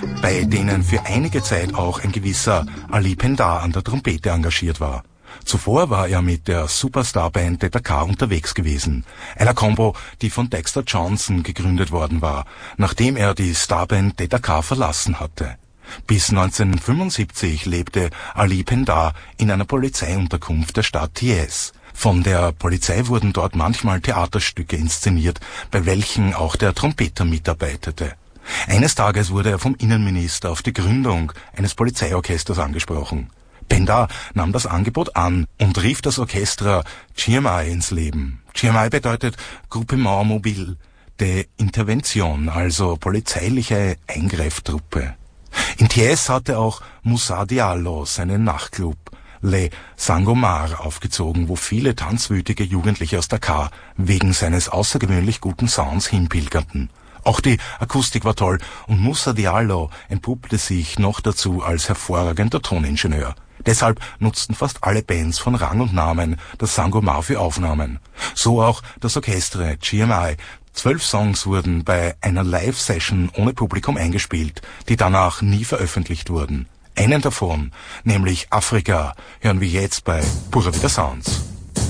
bei denen für einige Zeit auch ein gewisser Ali Pendar an der Trompete engagiert war. Zuvor war er mit der Superstarband Detta K unterwegs gewesen, einer Combo, die von Dexter Johnson gegründet worden war, nachdem er die Starband Detta K verlassen hatte. Bis 1975 lebte Ali Pendar in einer Polizeiunterkunft der Stadt Thiès. Von der Polizei wurden dort manchmal Theaterstücke inszeniert, bei welchen auch der Trompeter mitarbeitete. Eines Tages wurde er vom Innenminister auf die Gründung eines Polizeiorchesters angesprochen. Pendar nahm das Angebot an und rief das Orchestra GMI ins Leben. GMI bedeutet Groupement Mobile de Intervention, also polizeiliche Eingreiftruppe. In Thiès hatte auch Moussa Diallo seinen Nachtclub Le Sangomar aufgezogen, wo viele tanzwütige Jugendliche aus Dakar wegen seines außergewöhnlich guten Sounds hinpilgerten. Auch die Akustik war toll und Moussa Diallo entpuppte sich noch dazu als hervorragender Toningenieur. Deshalb nutzten fast alle Bands von Rang und Namen das Sangomar für Aufnahmen. So auch das Orchestre GMI. 12 Songs wurden bei einer Live-Session ohne Publikum eingespielt, die danach nie veröffentlicht wurden. Einen davon, nämlich Afrika, hören wir jetzt bei Pura Vida Sounds.